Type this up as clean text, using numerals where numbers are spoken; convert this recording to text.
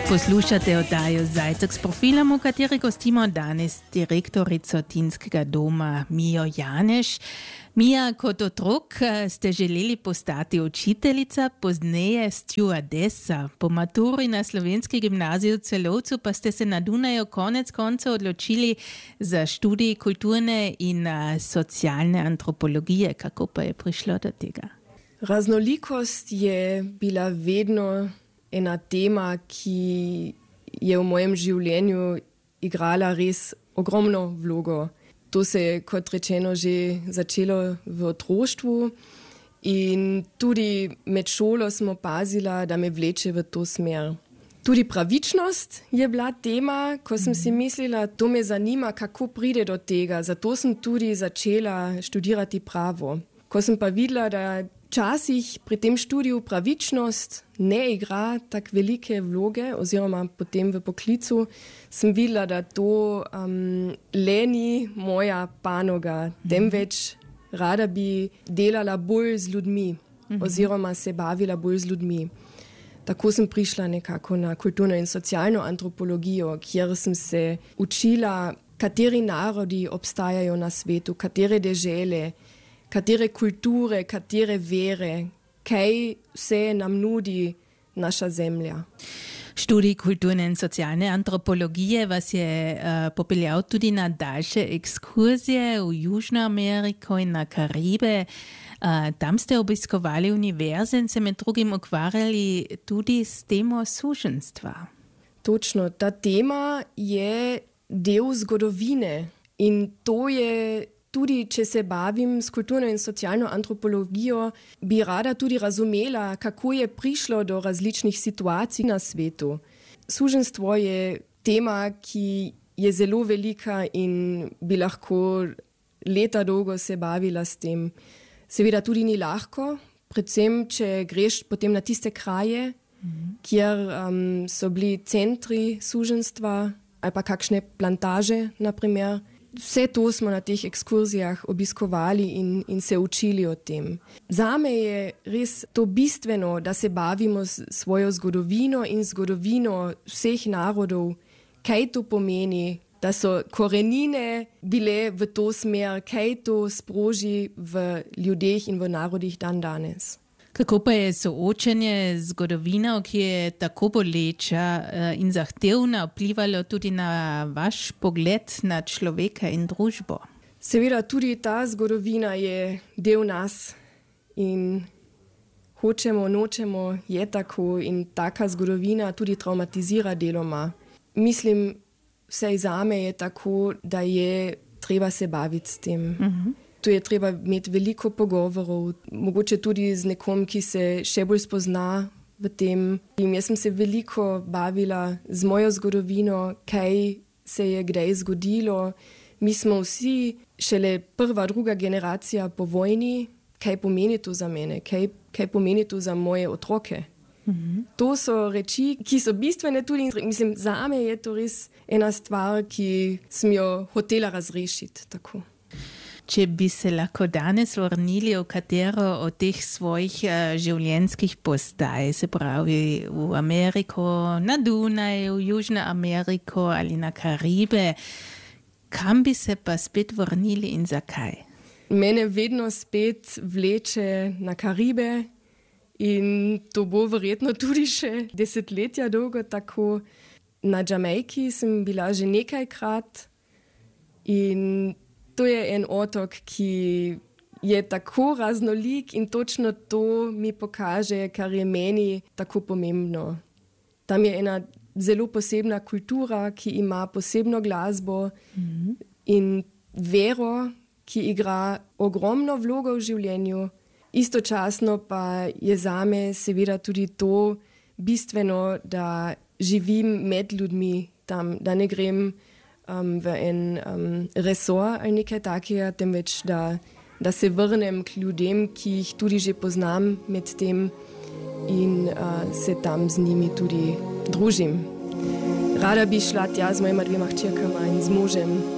Poslušate oddajo Zajtrk s profilom, v kateri gostimo danes direktorico Tinskega doma Mijo Janeš. Mija, kot otrok ste želeli postati učiteljica, pozneje stewardesa. Po maturi na Slovenski gimnaziji v Celovcu pa ste se na Dunaju konec koncev odločili za študij kulturne in socialne antropologije. Kako pa je prišlo do tega? Raznolikost je bila vedno ena tema, ki je v mojem življenju igrala res ogromno vlogo. To se je, kot rečeno, že začelo v otroštvu in tudi med šolo smo opazila, da me vleče v to smer. Tudi pravičnost je bila tema, ko sem si mislila, to me zanima, kako pride do tega. Zato sem tudi začela študirati pravo. Ko sem pa videla, da včasih pri tem študiju pravičnost ne igra tako velike vloge, oziroma potem v poklicu, sem videla, da to le ni moja panoga, temveč rada bi delala bolj z ljudmi, oziroma se bavila bolj z ljudmi. Tako sem prišla nekako na kulturno in socialno antropologijo, kjer sem se učila, kateri narodi obstajajo na svetu, katere dežele, katere kulture, katere vere, kaj vse nam nudi naša zemlja. Študij kulturne in socialne antropologije vas je popeljal tudi na daljše ekskurzije v Južno Ameriko in na Karibe. Tam ste obiskovali univerze in se med drugim ukvarjali tudi s temo suženjstva. Točno, ta tema je del zgodovine in to je tudi, če se bavim s kulturno in socialno antropologijo, bi rada tudi razumela, kako je prišlo do različnih situacij na svetu. Suženjstvo je tema, ki je zelo velika in bi lahko leta dolgo se bavila s tem. Seveda tudi ni lahko, predvsem, če greš potem na tiste kraje, kjer so bili centri suženjstva ali pa kakšne plantaže, naprimer. Vse to smo na teh ekskurzijah obiskovali in se učili o tem. Zame je res to bistveno, da se bavimo s svojo zgodovino in zgodovino vseh narodov, kaj to pomeni, da so korenine bile v to smer, kaj to sproži v ljudeh in v narodih dan danes. Kako pa je soočenje z zgodovino, ki je tako boleča in zahtevna, vplivalo tudi na vaš pogled na človeka in družbo? Seveda tudi ta zgodovina je del nas in hočemo, nočemo, je tako in taka zgodovina tudi traumatizira deloma. Mislim, vsaj zame je tako, da je treba se baviti s tem. Tu je treba imeti veliko pogovorov, mogoče tudi z nekom, ki se še bolj spozna v tem. In jaz sem se veliko bavila z mojo zgodovino, kaj se je kdaj zgodilo. Mi smo vsi šele prva, druga generacija po vojni. Kaj pomeni to za mene? Kaj pomeni to za moje otroke? To so reči, ki so bistvene tudi. Mislim, zame je to res ena stvar, ki sem jo hotela razrešiti. Tako. Če bi se lahko danes vrnili v katero od teh svojih življenjskih postaj, se pravi v Ameriko, na Dunaj, v Južno Ameriko ali na Karibe, kam bi se pa spet vrnili in zakaj? Mene vedno spet vleče na Karibe in to bo verjetno tudi še desetletja dolgo tako. Na Jamajki sem bila že nekajkrat in to je en otok, ki je tako raznolik in točno to mi pokaže, kar je meni tako pomembno. Tam je ena zelo posebna kultura, ki ima posebno glasbo in vero, ki igra ogromno vlogo v življenju. Istočasno pa je zame seveda tudi to bistveno, da živim med ljudmi tam, da ne grem v en resor ali nekaj takega, temveč da se vrnem k ljudem, ki jih tudi že poznam med tem in se tam z njimi tudi družim. Rada bi šla tja z mojima 2 hčerkama in z možem